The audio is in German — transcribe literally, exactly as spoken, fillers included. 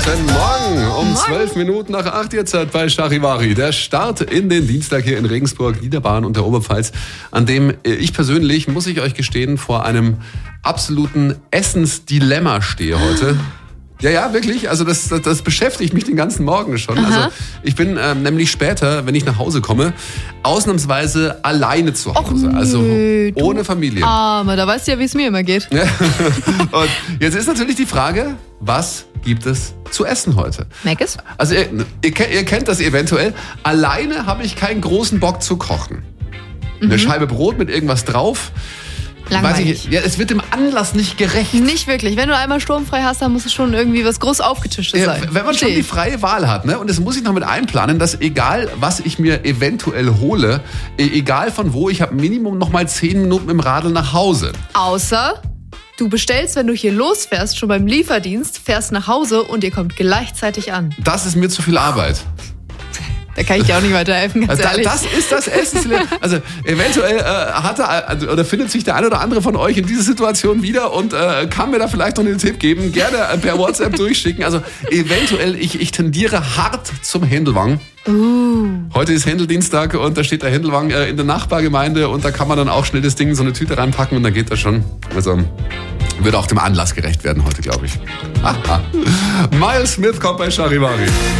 Guten Morgen um zwölf Minuten nach acht jetzt bei Charivari. Der Start in den Dienstag hier in Regensburg, Niederbayern und der Oberpfalz, an dem ich persönlich, muss ich euch gestehen, vor einem absoluten Essensdilemma stehe heute. Ja, ja, wirklich. Also das, das, das beschäftigt mich den ganzen Morgen schon. Aha. Also ich bin ähm, nämlich später, wenn ich nach Hause komme, ausnahmsweise alleine zu Hause. Och, also nö, ohne Familie. Aber da weißt du ja, wie es mir immer geht. Und jetzt ist natürlich die Frage, was gibt es zu essen heute? Meckes? Also ihr, ihr, ihr kennt das eventuell. Alleine habe ich keinen großen Bock zu kochen. Mhm. Eine Scheibe Brot mit irgendwas drauf. Langweilig. Weiß ich, ja, es wird dem Anlass nicht gerecht. Nicht wirklich. Wenn du einmal sturmfrei hast, dann muss es schon irgendwie was groß aufgetischtes ja, sein. Wenn man schon die freie Wahl hat, ne? Und das muss ich noch mit einplanen, dass egal, was ich mir eventuell hole, egal von wo, ich habe Minimum noch mal zehn Minuten im Radl nach Hause. Außer du bestellst, wenn du hier losfährst, schon beim Lieferdienst, fährst nach Hause und ihr kommt gleichzeitig an. Das ist mir zu viel Arbeit. Da kann ich dir auch nicht weiterhelfen, ganz da, ehrlich. Das ist das Essensdilemma. Also eventuell äh, hat er, also, oder findet sich der ein oder andere von euch in dieser Situation wieder und äh, kann mir da vielleicht noch einen Tipp geben. Gerne per WhatsApp durchschicken. Also eventuell, ich, ich tendiere hart zum Händelwang. Uh. Heute ist Händeldienstag und da steht der Händelwang äh, in der Nachbargemeinde und da kann man dann auch schnell das Ding in so eine Tüte reinpacken und dann geht das schon. Also wird auch dem Anlass gerecht werden heute, glaube ich. Miles Smith kommt bei Charivari.